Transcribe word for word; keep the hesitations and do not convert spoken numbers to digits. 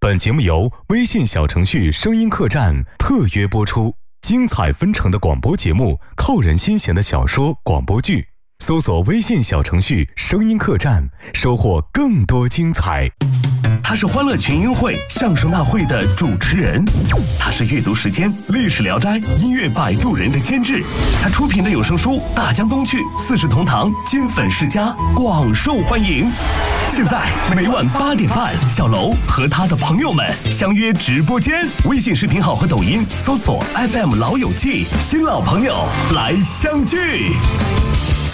本节目由微信小程序声音客栈特约播出，精彩纷呈的广播节目，扣人心弦的小说广播剧，搜索微信小程序声音客栈，收获更多精彩。 他是欢乐群英会相声大会的主持人，他是阅读时间历史聊斋音乐摆渡人的监制，他出品的有声书《大江东去》《四世同堂》金粉世家广受欢迎。现在每晚八点半，小楼和他的朋友们相约直播间，微信视频号和抖音搜索 F M 老友记，新老朋友来相聚。